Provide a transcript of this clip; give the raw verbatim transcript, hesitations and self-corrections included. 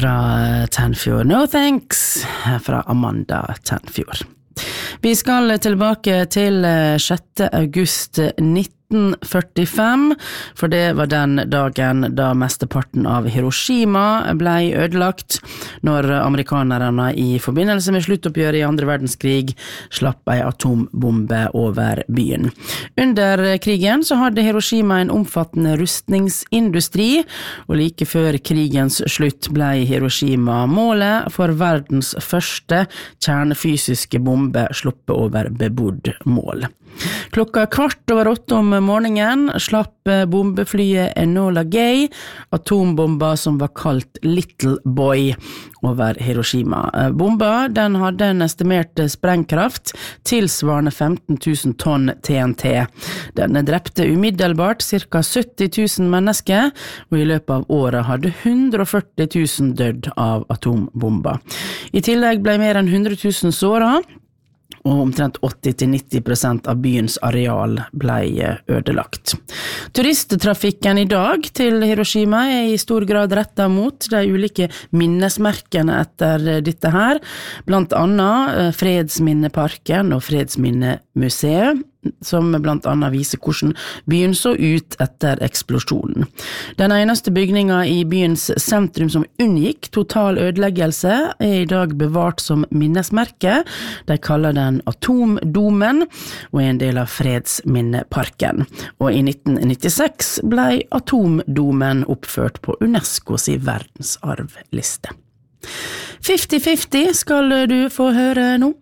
fra Tennfjord. No thanks fra Amanda Tennfjord. Vi skal tilbake til sjette august nitten førtifem, for det var den dagen da mesteparten av Hiroshima ble ødelagt, når amerikanerne i forbindelse med sluttoppgjøret i andre verdenskrig slapp en atombombe over byen. Under krigen så hadde Hiroshima en omfattende rustningsindustri, og like før krigens slutt ble Hiroshima målet for verdens første kjernefysiske bombe sluppet over bebodd mål. Klokka kvart over åtte om morgenen slapp bombeflyet Enola Gay atombomba som var kalt Little Boy over Hiroshima. Bomba den hadde en estimert sprengkraft tilsvarende femten tusen tonn T N T. Den drepte umiddelbart ca. sytti tusen mennesker, og i løpet av året hadde hundre og førti tusen dødd av atombomba. I tillegg ble mer enn hundre tusen såret, og omtrent åtti til nitti prosent av byens areal ble ødelagt. Turisttrafikken i dag til Hiroshima er i stor grad rettet mot de ulike minnesmerkene etter dette her, blant annet Fredsminneparken og Fredsminnemuseet, som blant annet viser hvordan byen så ut etter eksplosjonen. Den eneste bygningen i byens sentrum som unngikk total ødeleggelse er i dag bevart som minnesmerke. De kaller den Atomdomen og er en del av Fredsminneparken. Og i nitten nittiseks ble Atomdomen oppført på UNESCOs verdensarvliste. femti femti skal du få høre nå.